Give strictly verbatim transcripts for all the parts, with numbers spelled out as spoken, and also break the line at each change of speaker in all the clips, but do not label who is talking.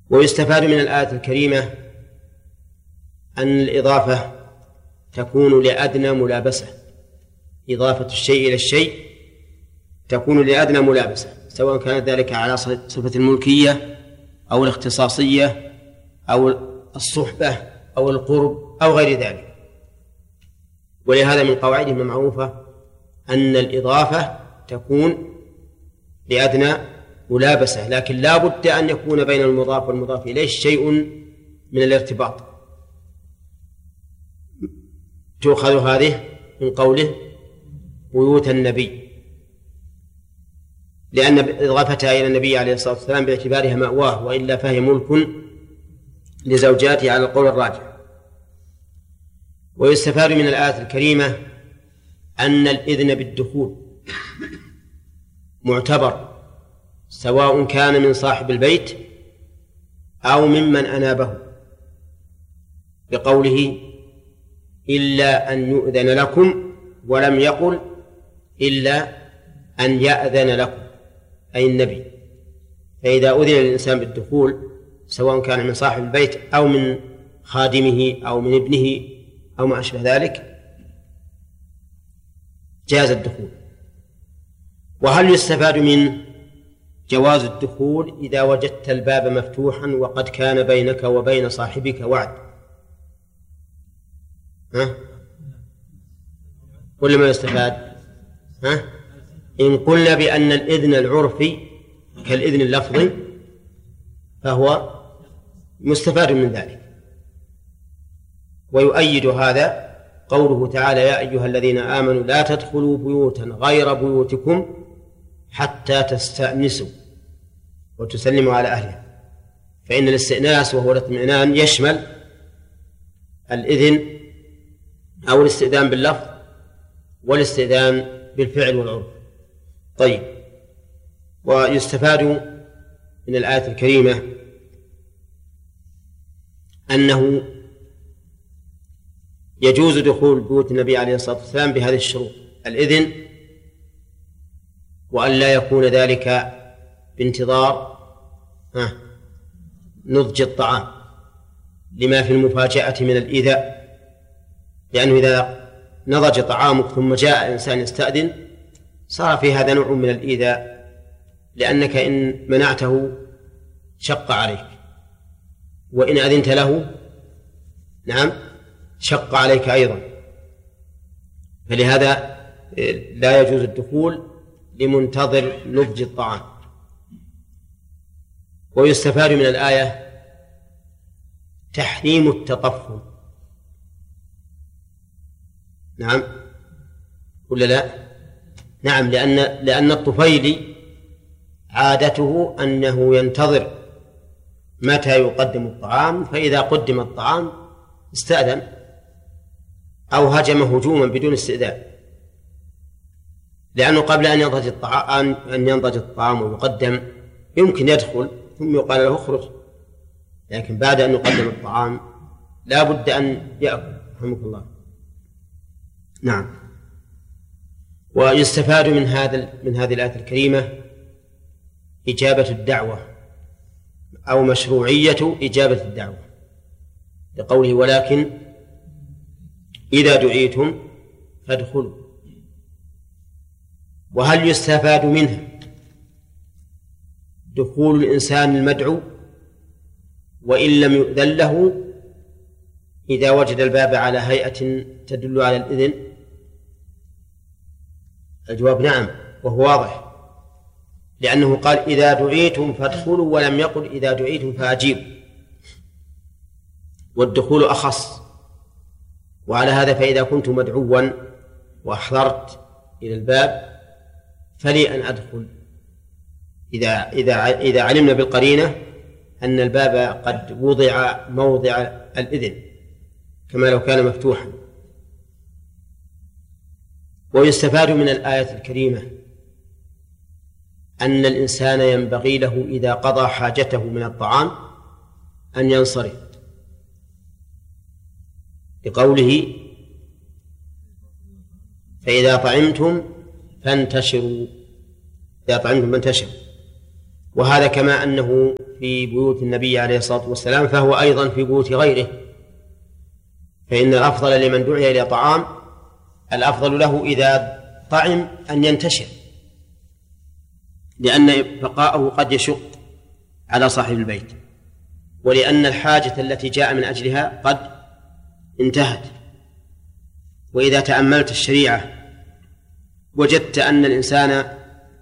ويستفاد من الآية الكريمة أن الإضافة تكون لأدنى ملابسة، إضافة الشيء إلى الشيء تكون لأدنى ملابسة، سواء كانت ذلك على صفة الملكية أو الاختصاصية أو الصحبة أو القرب أو غير ذلك. ولهذا من قواعدهم المعروفة أن الإضافة تكون لأدنى ملابسة، لكن لا بد أن يكون بين المضاف والمضاف إليه شيء من الارتباط. تؤخذ هذه من قوله بيوت النبي، لأن إضافتها إلى النبي عليه الصلاة والسلام باعتبارها مأواه، وإلا فهي ملك لزوجاته على القول الراجح. ويستفاد من الآية الكريمة أن الإذن بالدخول معتبر، سواء كان من صاحب البيت أو ممن أنابه، بقوله إلا أن يؤذن لكم، ولم يقل إلا أن يأذن لكم، أي النبي. فإذا أذن للإنسان بالدخول سواء كان من صاحب البيت أو من خادمه أو من ابنه أو ما أشبه ذلك جاز الدخول. وهل يستفاد من جواز الدخول إذا وجدت الباب مفتوحا وقد كان بينك وبين صاحبك وعد؟ ها؟ ولا ما يستفاد؟ ها؟ إن قلنا بأن الإذن العرفي كالإذن اللفظي فهو مستفاد من ذلك. ويؤيد هذا قوله تعالى يا أيها الذين آمنوا لا تدخلوا بيوتا غير بيوتكم حتى تستأنسوا وتسلموا على أهلها. فإن الاستئناس وهو الاطمئنان يشمل الإذن أو الاستئذان باللفظ والاستئذان بالفعل والعرف. طيب، ويستفاد من الآية الكريمة أنه يجوز دخول بيوت النبي عليه الصلاة والسلام بهذه الشروط: الإذن، وأن لا يكون ذلك بانتظار نضج الطعام لما في المفاجأة من الإيذاء، لأنه إذا نضج طعامك ثم جاء إنسان يستأذن صار في هذا نوع من الإيذاء، لأنك إن منعته شق عليك، وإن أذنت له نعم شق عليك أيضا. فلهذا لا يجوز الدخول لمنتظر نضج الطعام. ويستفاد من الآية تحريم التطفل. نعم ولا لا؟ نعم، لأن لأن الطفيلي عادته أنه ينتظر متى يقدم الطعام، فإذا قدم الطعام استأذن أو هجم هجوما بدون استئذان، لأنه قبل أن ينضج الطعام أن ينضج الطعام ويقدم يمكن يدخل ثم يقال له اخرج، لكن بعد أن يقدم الطعام لا بد أن يأكل. رحمك الله. نعم. ويستفاد من هذا من هذه الآية الكريمة إجابة الدعوة أو مشروعية إجابة الدعوة، لقوله ولكن إذا دعيتم فادخلوا. وهل يستفاد منه دخول الإنسان المدعو وإن لم يؤذن له إذا وجد الباب على هيئة تدل على الإذن؟ الجواب نعم، وهو واضح، لأنه قال إذا دعيتم فادخلوا ولم يقل إذا دعيتم فأجيبوا، والدخول أخص. وعلى هذا فإذا كنت مدعوا وأحضرت إلى الباب فلي أن أدخل إذا إذا إذا علمنا بالقرينة أن الباب قد وضع موضع الإذن كما لو كان مفتوحا. ويستفاد من الآية الكريمة أن الإنسان ينبغي له إذا قضى حاجته من الطعام أن ينصرف، لقوله فإذا طعمتم فانتشروا، إذا طعمتم فانتشروا. وهذا كما أنه في بيوت النبي عليه الصلاة والسلام فهو أيضا في بيوت غيره، فإن الأفضل لمن دعي إلى طعام الأفضل له إذا طعم أن ينتشر، لأن بقاءه قد يشق على صاحب البيت، ولأن الحاجة التي جاء من أجلها قد انتهت. وإذا تأملت الشريعة وجدت أن الإنسان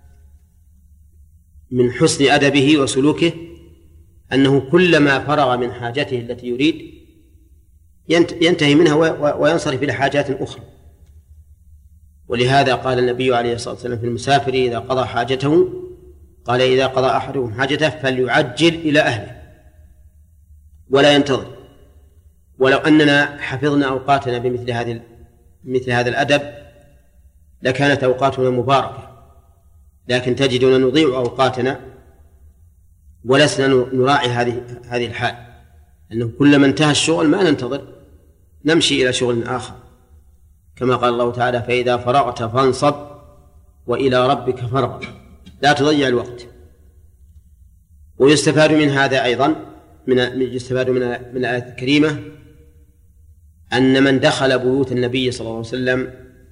من حسن أدبه وسلوكه أنه كلما فرغ من حاجته التي يريد ينتهي منها وينصرف إلى حاجات أخرى. ولهذا قال النبي عليه الصلاة والسلام في المسافر إذا قضى حاجته، قال إذا قضى أحدهم حاجته فليعجل إلى أهله ولا ينتظر. ولو أننا حفظنا أوقاتنا بمثل هذه مثل هذا الأدب لكانت أوقاتنا مباركة، لكن تجدنا نضيع أوقاتنا ولسنا نراعي هذه هذه الحال، أنه كلما انتهى الشغل ما ننتظر، نمشي إلى شغل آخر، كما قال الله تعالى فإذا فرغت فانصب وإلى ربك فارغب، لا تضيع الوقت. ويستفاد من هذا أيضا من يستفاد من من الآية الكريمة أن من دخل بيوت النبي صلى الله عليه وسلم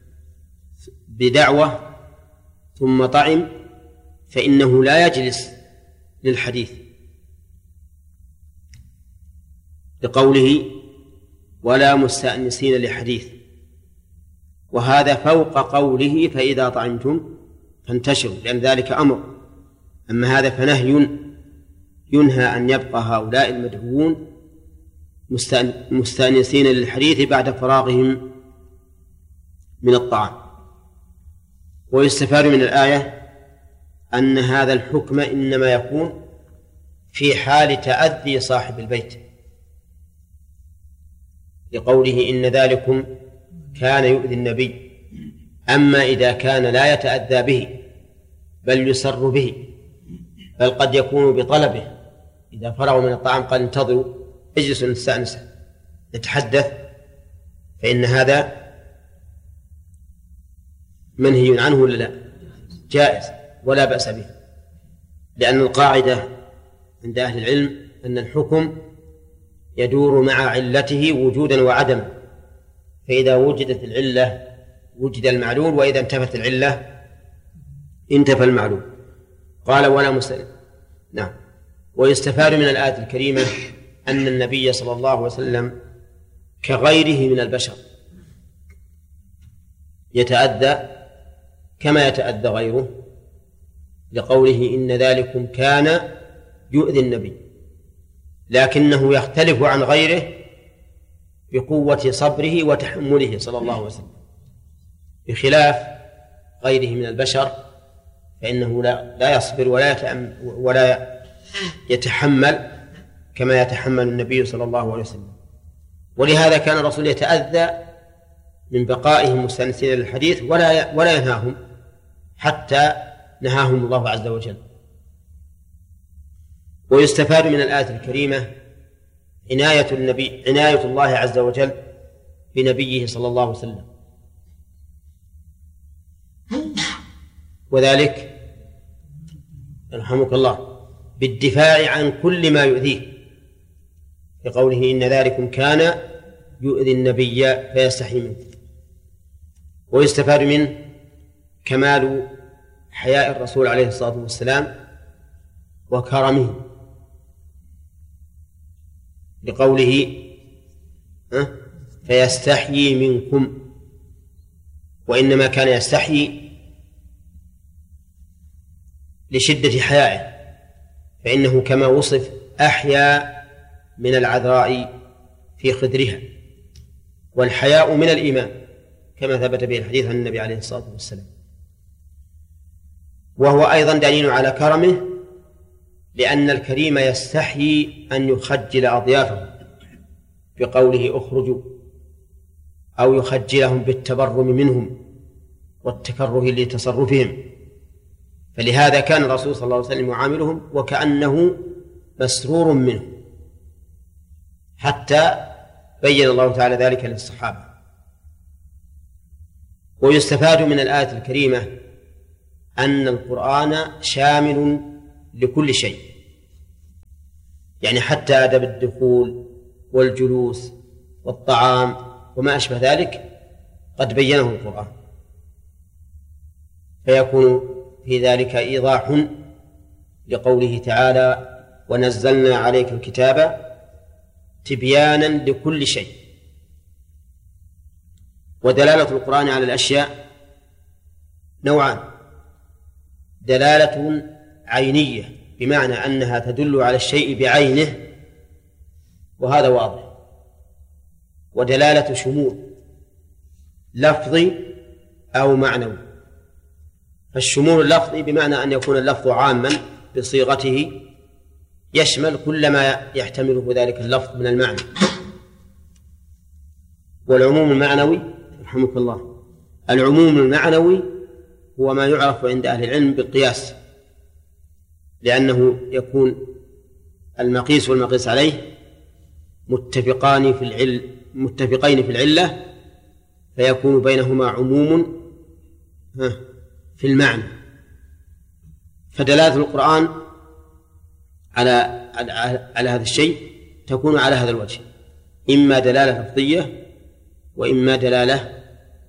بدعوة ثم طعم فإنه لا يجلس للحديث، لقوله ولا مستأنسين لحديث، وهذا فوق قوله فإذا طعمتم فانتشروا، لأن ذلك أمر. أما هذا فنهي، ينهى أن يبقى هؤلاء المدعوون مستأنسين للحديث بعد فراغهم من الطعام. ويستفاد من الآية أن هذا الحكم إنما يكون في حال تأذي صاحب البيت، لقوله إن ذلكم كان يؤذي النبي. أما إذا كان لا يتأذى به بل يسر به، بل قد يكون بطلبه، إذا فرغوا من الطعام قال انتظروا اجلسوا نستأنس نتحدث، فإن هذا منهي عنه ولا لا؟ جائز ولا بأس به، لأن القاعدة عند أهل العلم أن الحكم يدور مع علته وجودا وعدما، فإذا وجدت العلة وجد المعلول، وإذا انتفت العلة انتفى المعلول. قال ولا مسلم. نعم. ويستفاد من الآية الكريمة أن النبي صلى الله عليه وسلم كغيره من البشر يتأذى كما يتأذى غيره، لقوله إن ذلكم كان يؤذي النبي، لكنه يختلف عن غيره بقوة صبره وتحمله صلى الله عليه وسلم، بخلاف غيره من البشر فإنه لا, لا يصبر ولا, ولا يتحمل كما يتحمل النبي صلى الله عليه وسلم. ولهذا كان الرسول يتأذى من بقائهم مستأنسين للحديث ولا ولا ينهاهم حتى نهاهم الله عز وجل. ويستفاد من الآية الكريمة عناية النبي عناية الله عز وجل بنبيه صلى الله عليه وسلم، وذلك يرحمك الله بالدفاع عن كل ما يؤذيه، لقوله إن ذلكم كان يؤذي النبي فيستحي منه. ويستفاد منه كمال حياء الرسول عليه الصلاة والسلام وكرمه، لقوله فيستحيي منكم، وإنما كان يستحيي لشدة حيائه، فإنه كما وصف أحيا من العذراء في خدرها، والحياء من الإيمان كما ثبت به الحديث عن النبي عليه الصلاة والسلام. وهو أيضا دليل على كرمه، لأن الكريم يستحيي أن يخجل أضيافه بقوله اخرجوا، أو يخجلهم بالتبرم منهم والتكره لتصرفهم، فلهذا كان الرسول صلى الله عليه وسلم يعاملهم وكأنه مسرور منه، حتى بين الله تعالى ذلك للصحابة. ويستفاد من الآية الكريمة أن القرآن شامل لكل شيء، يعني حتى أدب الدخول والجلوس والطعام وما أشبه ذلك قد بينه القرآن، فيكون في ذلك إيضاح لقوله تعالى: ونزلنا عليك الكتاب تبيانا لكل شيء. ودلالة القرآن على الأشياء نوعان: دلالة عينية بمعنى أنها تدل على الشيء بعينه وهذا واضح، ودلالة شمول لفظي أو معنوي. فالشمول اللفظي بمعنى أن يكون اللفظ عاما بصيغته يشمل كل ما يحتمله ذلك اللفظ من المعنى. والعموم المعنوي رحمك الله، العموم المعنوي هو ما يعرف عند أهل العلم بالقياس، لأنه يكون المقيس والمقيس عليه متفقان في العلم متفقين في العلة، فيكون بينهما عموم في المعنى. فدلالة القرآن على على هذا الشيء تكون على هذا الوجه: إما دلالة لفظية وإما دلالة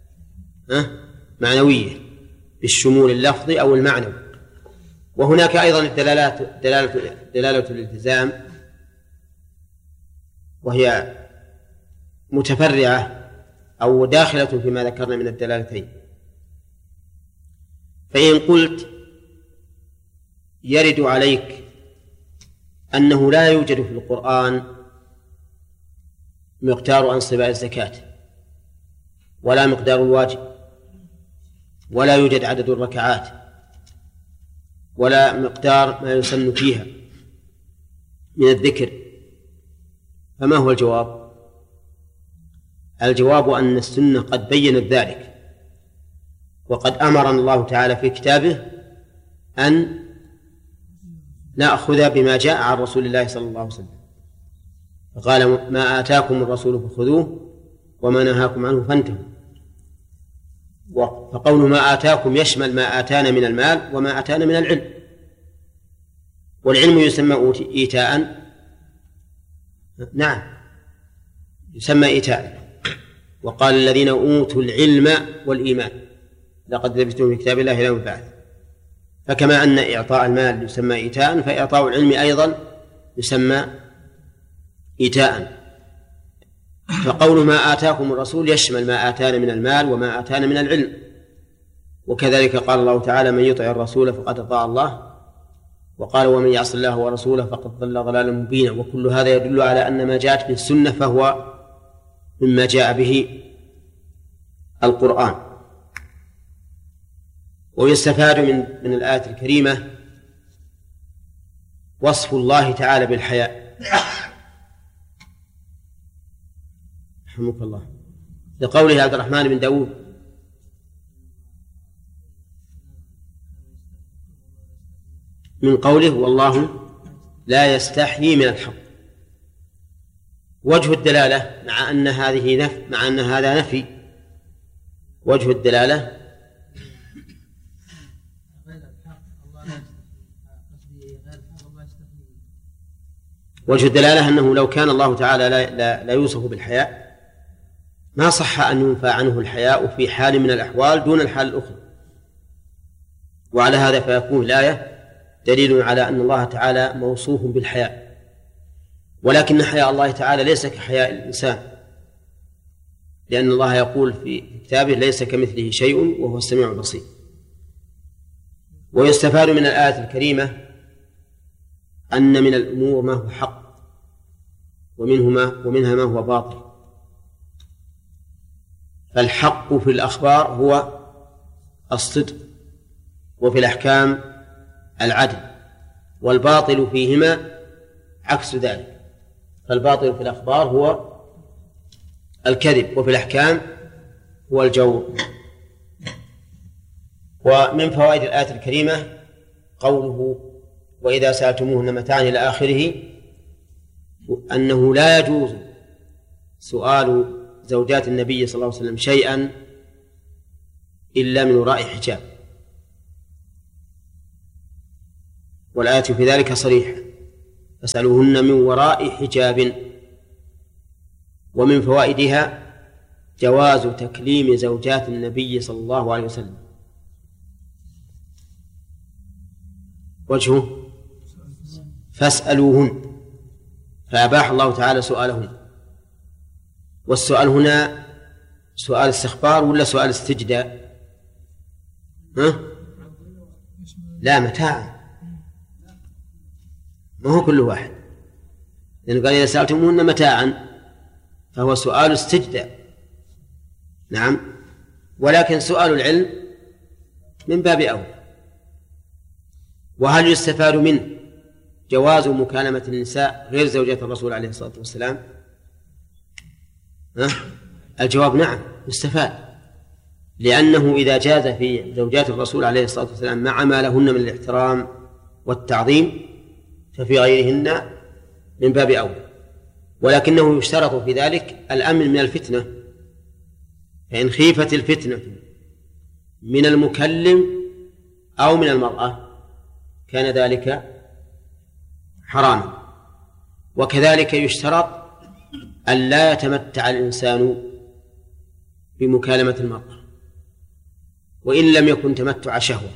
معنوية بالشمول اللفظي أو المعنوي. وهناك أيضا الدلالات دلالة دلالة الالتزام، وهي متفرعة أو داخلة فيما ذكرنا من الدلالتين. فإن قلت يرد عليك أنه لا يوجد في القرآن مقدار أنصباء الزكاة ولا مقدار الواجب ولا يوجد عدد الركعات ولا مقدار ما يسن فيها من الذكر، فما هو الجواب؟ الجواب أن السنة قد بينت ذلك، وقد أمرنا الله تعالى في كتابه أن نأخذ بما جاء عن رسول الله صلى الله عليه وسلم، فقال: ما آتاكم الرسول فخذوه وما نهاكم عنه فانتهوا. فقوله ما آتاكم يشمل ما آتانا من المال وما آتانا من العلم، والعلم يسمى إيتاء، نعم يسمى إيتاء. وقال الذين أوتوا العلم والإيمان لقد لبثتم في كتاب الله إلى يوم البعث. فكما أن إعطاء المال يسمى إيتاء، فإعطاء العلم أيضا يسمى إيتاء. فقول ما آتاكم الرسول يشمل ما آتانا من المال وما آتانا من العلم. وكذلك قال الله تعالى: من يطع الرسول فقد أطاع الله، وقال: ومن يعص الله ورسوله فقد ضل ضلالا مبينا. وكل هذا يدل على أن ما جاءت به السنة فهو مما جاء به القرآن. ويستفاد من من الآية الكريمة وصف الله تعالى بالحياء، رحمك الله، لقوله عبد الرحمن بن داود: من قوله: والله لا يستحيي من الحق. وجه الدلالة مع أن هذه نفي مع أن هذا نفي وجه الدلالة وجه الدلالة أنه لو كان الله تعالى لا, لا, لا يوصف بالحياء ما صح أن ينفى عنه الحياء في حال من الأحوال دون الحال الأخرى. وعلى هذا فيكون الآية دليل على أن الله تعالى موصوف بالحياء، ولكن حياء الله تعالى ليس كحياء الإنسان، لأن الله يقول في كتابه: ليس كمثله شيء وهو السميع البصير. ويستفاد من الآية الكريمة أن من الأمور ما هو حق ومنهما ومنها ما هو باطل. فالحق في الأخبار هو الصدق، وفي الأحكام العدل، والباطل فيهما عكس ذلك. فالباطل في الأخبار هو الكذب، وفي الأحكام هو الجور. ومن فوائد الآية الكريمة قوله: وإذا سألتموهن متاعا إلى آخره، أنه لا يجوز سؤال زوجات النبي صلى الله عليه وسلم شيئا إلا من وراء حجاب. والآية في ذلك صريحة: فاسألوهن من وراء حجاب. ومن فوائدها جواز تكليم زوجات النبي صلى الله عليه وسلم. وجهه فاسألوهن، فأباح الله تعالى سؤالهن. والسؤال هنا سؤال استخبار ولا سؤال استجداء؟ ها؟ لا، متاعا، ما هو كل واحد، لأنه قال إذا سألتموهن متاعا فهو سؤال استجداء. نعم، ولكن سؤال العلم من باب أولى. وهل يستفاد منه جواز مكالمة النساء غير زوجات الرسول عليه الصلاة والسلام؟ ها؟ الجواب نعم، يستفاد، لأنه إذا جاز في زوجات الرسول عليه الصلاة والسلام مع ما لهن من الاحترام والتعظيم ففي غيرهن من باب أولى. ولكنه يشترط في ذلك الأمن من الفتنة، فإن خيفت الفتنة من المكلم أو من المرأة كان ذلك حراما. وكذلك يشترط أن لا يتمتع الإنسان بمكالمة المرأة وإن لم يكن تمتع شهوة،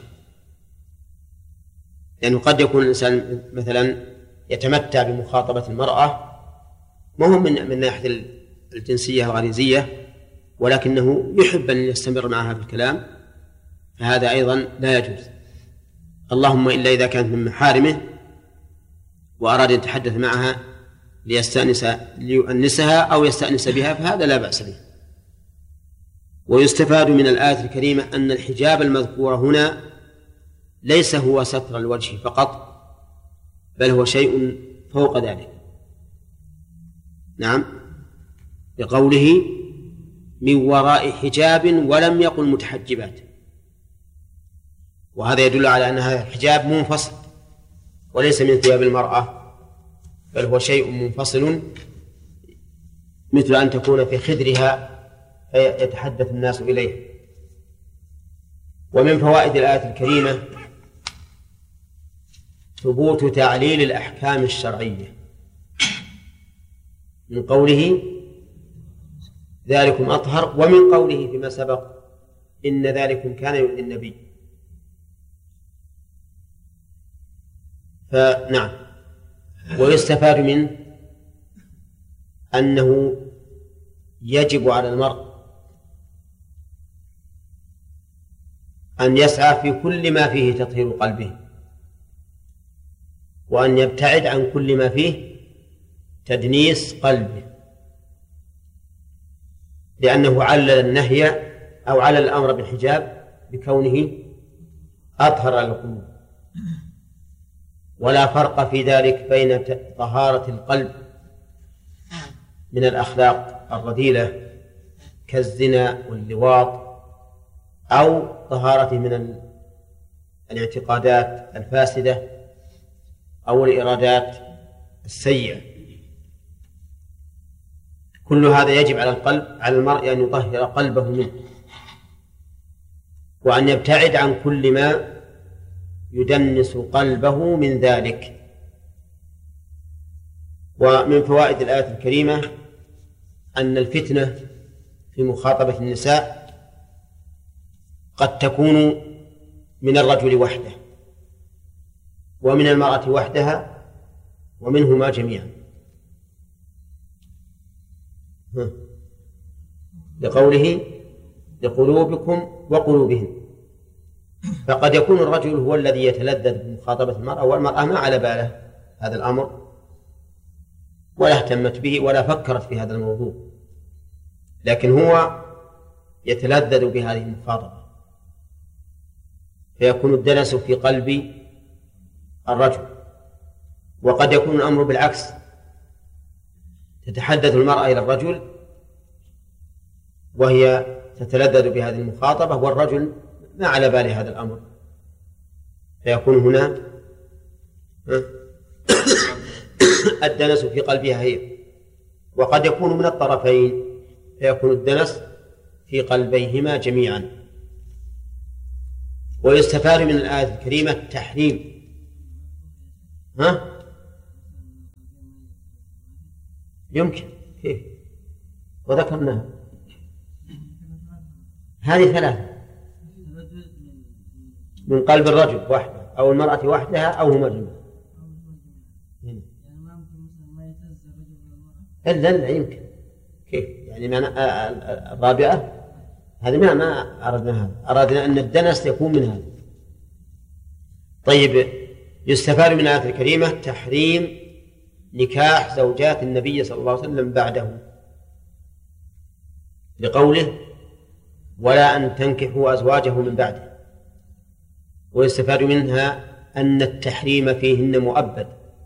لأنه قد يكون الإنسان مثلا يتمتع بمخاطبة المرأة ما هو من من ناحية الجنسية الغريزية، ولكنه يحب أن يستمر معها في الكلام، فهذا أيضا لا يجوز، اللهم إلا إذا كانت من محارمه وأراد أن يتحدث معها ليستأنس ليؤنسها أو يستأنس بها، فهذا لا بأس به. ويستفاد من الآية الكريمة أن الحجاب المذكور هنا ليس هو ستر الوجه فقط، بل هو شيء فوق ذلك. نعم، بقوله من وراء حجاب ولم يقل متحجبات، وهذا يدل على أن هذا الحجاب منفصل وليس من ثياب المرأة، بل هو شيء منفصل، مثل أن تكون في خدرها فيتحدث الناس إليه. ومن فوائد الآية الكريمة ثبوت تعليل الأحكام الشرعية من قوله ذلكم أطهر، ومن قوله فيما سبق إن ذلكم كان يؤذي النبي. فنعم، ويستفاد منه أنه يجب على المرء أن يسعى في كل ما فيه تطهير قلبه، وأن يبتعد عن كل ما فيه تدنيس قلبه، لأنه علل النهي أو علل الأمر بالحجاب بكونه أطهر القلوب. ولا فرق في ذلك بين طهارة القلب من الأخلاق الرذيلة كالزنا واللواط، أو طهارته من الاعتقادات الفاسدة أو الإرادات السيئة. كل هذا يجب على القلب على المرء أن يطهر قلبه منه، وأن يبتعد عن كل ما يدنس قلبه من ذلك. ومن فوائد الآية الكريمة أن الفتنة في مخاطبة النساء قد تكون من الرجل وحده ومن المرأة وحدها ومنهما جميعا، لقوله لقلوبكم وقلوبهم. فقد يكون الرجل هو الذي يتلذذ بمخاطبة المرأة والمرأة ما على باله هذا الأمر ولا اهتمت به ولا فكرت في هذا الموضوع، لكن هو يتلذذ بهذه المخاطبة، فيكون الدنس في قلب الرجل. وقد يكون الأمر بالعكس، تتحدث المرأة إلى الرجل وهي تتلذذ بهذه المخاطبة والرجل ما على باله هذا الأمر، فيكون هنا الدنس في قلبها هي. وقد يكون من الطرفين، فيكون الدنس في قلبيهما جميعا. ويستفاد من الآية الكريمة تحريم ها؟ يمكن كيف؟ وذكرناها هذه ثلاثة: من قلب الرجل وحده أو المرأة وحدها أو هما جميعا. إلا لا يمكن كيف يعني؟ معنى الرابعة هذه ما ما أردنا هذا، أردنا أن الدنس يكون من هذا. طيب، يستفاد من الآية الكريمة تحريم نكاح زوجات النبي صلى الله عليه وسلم بعده، لقوله: ولا أن تنكحوا أزواجه من بعده. ويستفاد منها أن التحريم فيهن مؤبد،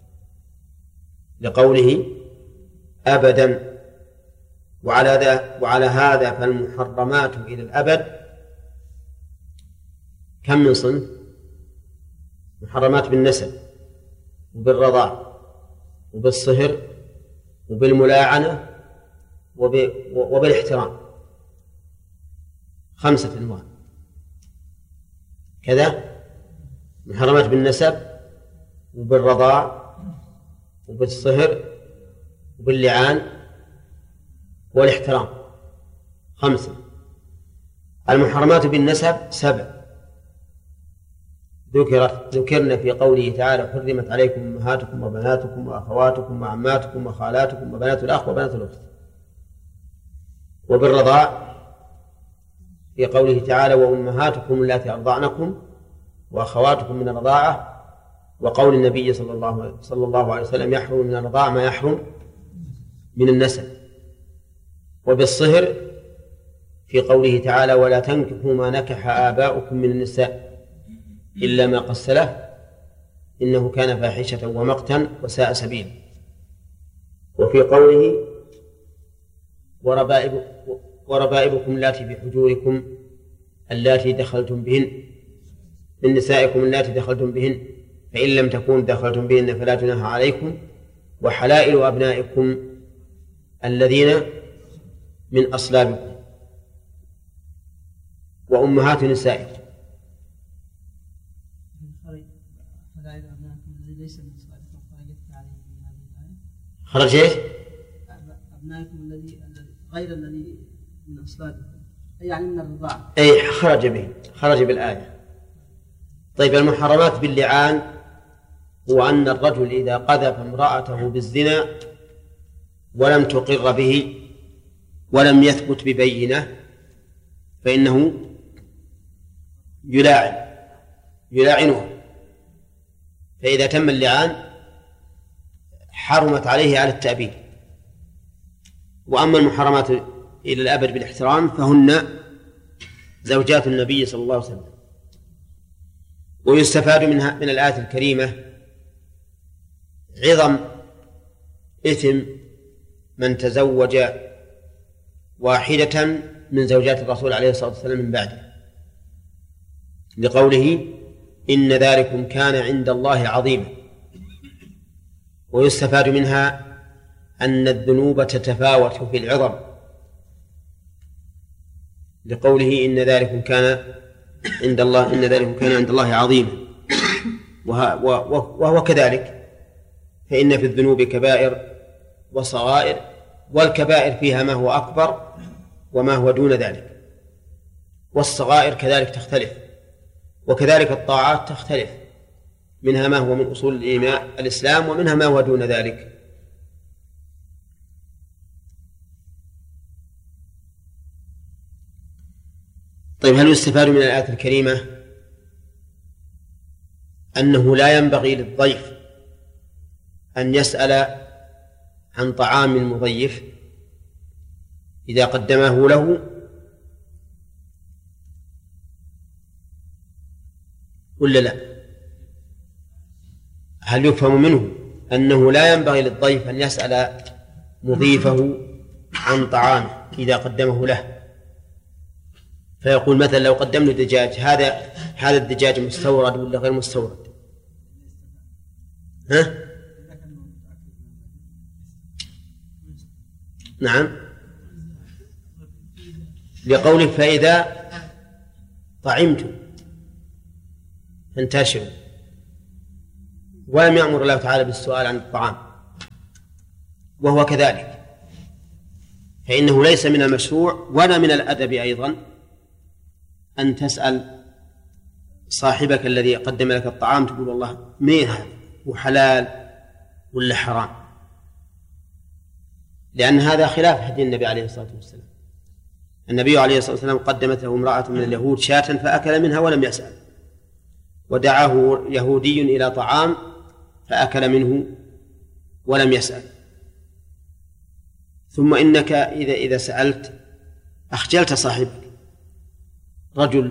لقوله: أبدا. وعلى ذا وعلى هذا فالمحرمات إلى الأبد كم من صنف؟ محرمات بالنسب وبالرضاع وبالصهر وبالملاعنة وبالاحترام، خمسة أنواع. كذا محرمات بالنسب وبالرضاع وبالصهر وباللعان والاحترام، خمسة. المحرمات بالنسب سبع ذكرت ذكرنا في قوله تعالى: حرمت عليكم أمهاتكم وبناتكم وأخواتكم وعماتكم وخالاتكم وبنات الأخ وبنات الأخت. وبالرضاع في قوله تعالى: وأمهاتكم اللاتي أرضعنكم وأخواتكم من الرضاعة. وقول النبي صلى الله صلى الله عليه وسلم: يحرم من الرضاعة ما يحرم من النسب. وبالصهر في قوله تعالى: ولا تنكحوا ما نكح آباؤكم من النساء إلا ما قد سلف إنه كان فاحشة ومقتا وساء سبيلا. وفي قوله: وربائب وربائبكم اللاتي بحجوركم اللاتي دخلتم بهن من نسائكم اللاتي دخلتم بهن فإن لم تكونوا دخلتم بهن فلا جناح عليكم وحلائل أبنائكم الذين من أصلابكم وأمهات نسائكم. خرج ايش؟
أبنائكم الذي غير الذي من أصلابكم، يعني من الرضاعة.
أي خرج به، خرج بالآية. طيب، المحرمات باللعان هو أن الرجل إذا قذف امرأته بالزنا ولم تقر به ولم يثبت ببينة فإنه يلاعن يلاعنه، فإذا تم اللعان حرمت عليه على التأبيد. وأما المحرمات إلى الأبد بالاحترام فهن زوجات النبي صلى الله عليه وسلم. ويستفاد منها من الآية الكريمة عظم إثم من تزوج واحدة من زوجات الرسول عليه الصلاة والسلام من بعده، لقوله: إن ذلكم كان عند الله عظيما. ويستفاد منها أن الذنوب تتفاوت في العظم، لقوله: إن ذلكم كان عند الله إن ذلكم كان عند الله عظيما. وهو كذلك، فإن في الذنوب كبائر وصغائر، والكبائر فيها ما هو أكبر وما هو دون ذلك، والصغائر كذلك تختلف، وكذلك الطاعات تختلف، منها ما هو من أصول الإيمان الإسلام ومنها ما هو دون ذلك. طيب، هل يستفاد من الآية الكريمة أنه لا ينبغي للضيف أن يسأل عن طعام المضيف إذا قدمه له، ولا لا؟ هل يفهم منه أنه لا ينبغي للضيف أن يسأل مضيفه عن طعام إذا قدمه له، فيقول مثلا: لو قدمنا دجاج، هذا هذا الدجاج مستورد ولا غير مستورد؟ ها؟ نعم، لقوله: فإذا طعمتم فانتشروا. ولم يأمر الله تعالى بالسؤال عن الطعام، وهو كذلك، فإنه ليس من المشروع ولا من الأدب أيضا أن تسأل صاحبك الذي قدم لك الطعام تقول والله مين هذا وحلال ولا حرام، لأن هذا خلاف هدي النبي عليه الصلاة والسلام. النبي عليه الصلاة والسلام قدمت له امرأة من اليهود شاة فأكل منها ولم يسأل، ودعاه يهودي إلى طعام فأكل منه ولم يسأل. ثم إنك إذا إذا سألت أخجلت صاحبك، رجل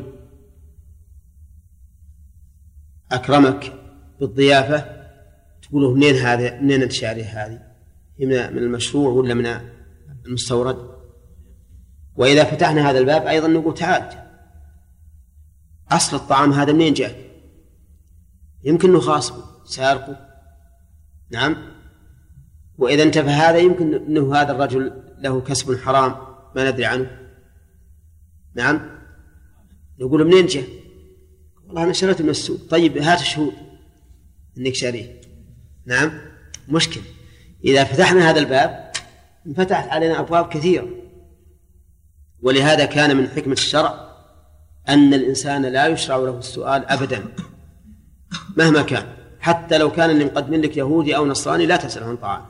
أكرمك بالضيافة تقوله منين هذا، منين أنت شاريه هذه، هي من المشروع ولا من المستورد؟ وإذا فتحنا هذا الباب أيضا نقول تعال أصل الطعام هذا منين جاء؟ يمكن أنه خاصه سارقه، نعم، وإذا انتبه هذا يمكن أنه هذا الرجل له كسب حرام ما ندري عنه، نعم، نقول منين جاء؟ والله أنا شريته من السوق. طيب هات الشهود أنك شاريه، نعم، مشكل. إذا فتحنا هذا الباب انفتحت علينا أبواب كثيرة. ولهذا كان من حكمة الشرع أن الإنسان لا يشرع له السؤال أبدا مهما كان، حتى لو كان اللي مقدم لك يهودي أو نصراني لا تسأله عن طعام،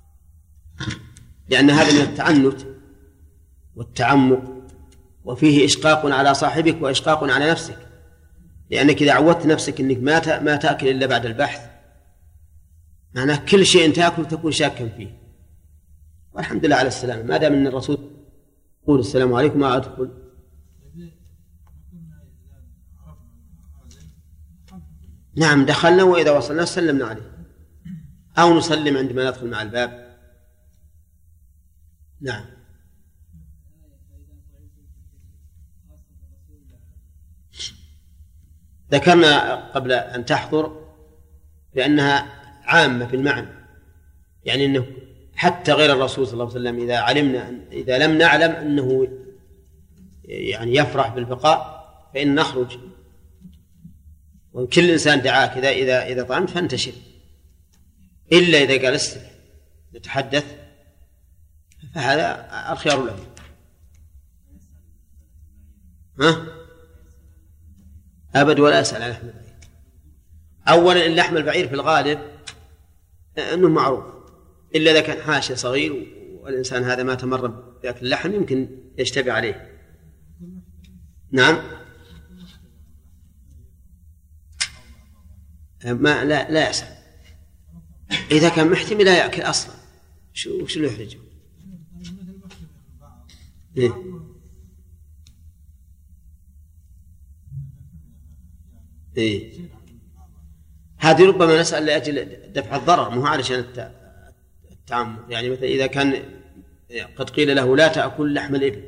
لأن هذا من التعنت والتعمق، وفيه إشقاق على صاحبك وإشقاق على نفسك، لأنك إذا عودت نفسك أنك ما ما تأكل إلا بعد البحث معناه كل شيء تأكل تكون شاكا فيه. والحمد لله على السلامة، ما دام أن الرسول يقول السلام عليكم ما أدخل. نعم دخلنا، وإذا وصلنا سلمنا عليه أو نسلم عندما ندخل مع الباب. نعم. ذكرنا قبل أن تحضر بأنها عامة في المعنى، يعني أنه حتى غير الرسول صلى الله عليه وسلم إذا علمنا إذا لم نعلم أنه يعني يفرح بالبقاء فإن نخرج، وكل إنسان دعاك إذا إذا إذا طعمت فانتشر، إلا إذا قال استمع نتحدث فهذا الخيار له. ها؟ أبد ولا أسأل عن لحم البعير. أولا اللحم البعير في الغالب أنه معروف، إلا إذا كان حاشي صغير والإنسان هذا ما تمر بأكل اللحم يمكن يشتبه عليه. نعم. ما لا لا يسأل، إذا كان محتمل لا يأكل أصلا، شو شو اللي يحرجه؟ إيه؟ إيه؟ هذه ربما نسأل لأجل دفع الضرر مو علشان التعمق. يعني مثلا إذا كان قد قيل له لا تأكل لحم الإبل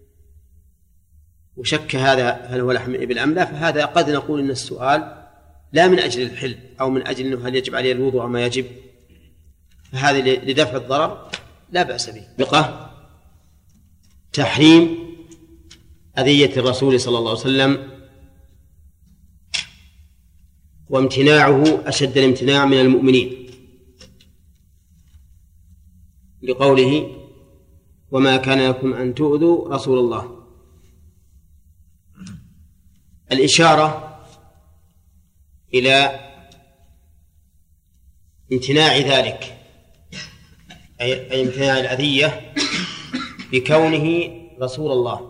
وشك هذا هل هو لحم الإبل أم لا، فهذا قد نقول إن السؤال لا من أجل الحل أو من أجل أنه هل يجب عليه الوضوء أو ما يجب، فهذا لدفع الضرر لا بأس به. بقى تحريم أذية الرسول صلى الله عليه وسلم وامتناعه أشد الامتناع من المؤمنين، لقوله وما كان لكم أن تؤذوا رسول الله. الإشارة إلى امتناع ذلك، أي امتناع الأذية بكونه رسول الله،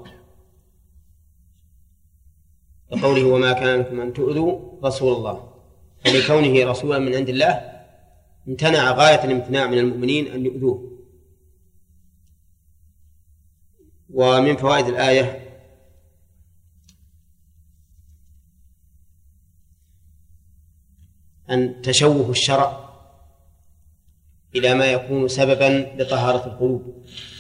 لقوله وما كان لكم أن تؤذوا رسول الله، فلكونه رسولا من عند الله امتنع غاية الامتناع من المؤمنين أن يؤذوه. ومن فوائد الآية أن تشوه الشرع إلى ما يكون سببا لطهارة القلوب.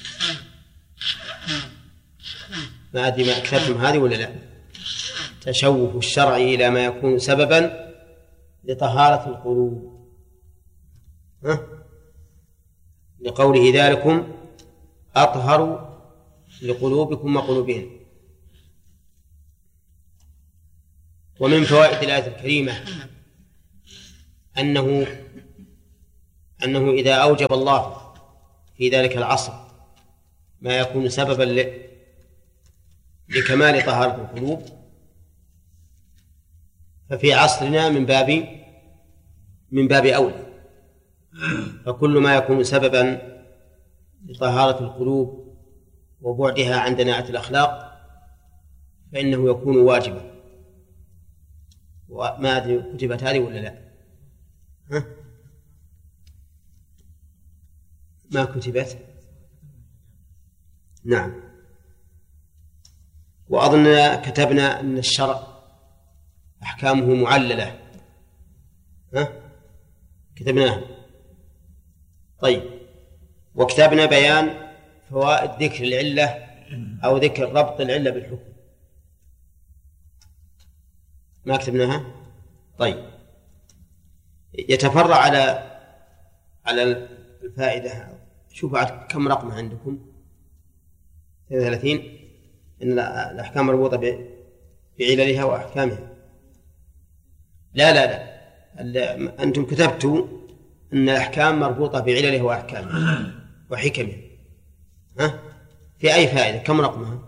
ما أدري ما أكثرتم هذه ولا لا؟ تشوه الشرع إلى ما يكون سببا لطهارة القلوب، ها؟ لقوله ذلكم أطهر لقلوبكم وقلوبهم. ومن فوائد الآية الكريمة أنه أنه إذا أوجب الله في ذلك العصر ما يكون سببا لكمال طهارة القلوب، ففي عصرنا من باب من باب أولى. فكل ما يكون سببا لطهارة القلوب وبعدها عن دناءة الأخلاق فإنه يكون واجبا. وما أدري كتبت هذه ولا لا؟ ها؟ ما كتبت؟ نعم. وأظن كتبنا أن الشرع أحكامه معللة، ها؟ كتبناها. طيب، وكتبنا بيان فوائد ذكر العلة أو ذكر ربط العلة بالحكم، ما كتبناها؟ طيب، يتفرع على على الفائدة. شوفوا كم رقم عندكم؟ ثلاثين. إن الأحكام مربوطة بعللها وأحكامها. لا لا لا، أنتم كتبتوا أن الأحكام مربوطة بعللها وأحكامها وحكمها. ها؟ في أي فائدة؟ كم رقمها؟